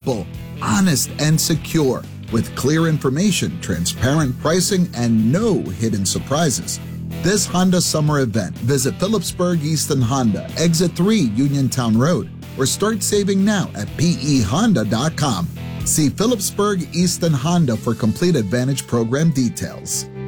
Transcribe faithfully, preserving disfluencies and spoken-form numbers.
simple, honest, and secure, with clear information, transparent pricing, and no hidden surprises. This Honda summer event, visit Phillipsburg Easton Honda, Exit three Uniontown Road, or start saving now at P E honda dot com. See Phillipsburg Easton Honda for complete Advantage program details.